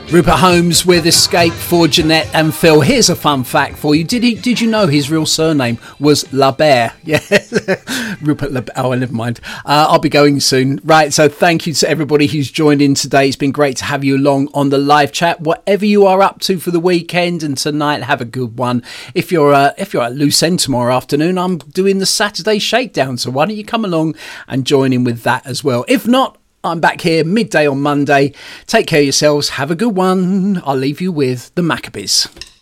Rupert Holmes with Escape for Jeanette and Phil. Here's a fun fact for you. Did you know his real surname was LaBear? Yeah, Rupert LaBear. Oh, never mind. I'll be going soon. Right, so thank you to everybody who's joined in today. It's been great to have you along on the live chat. Whatever you are up to for the weekend and tonight, have a good one. If you're at Loose End tomorrow afternoon, I'm doing the Saturday Shakedown, so why don't you come along and join in with that as well? If not, I'm back here midday on Monday. Take care of yourselves. Have a good one. I'll leave you with the Maccabees.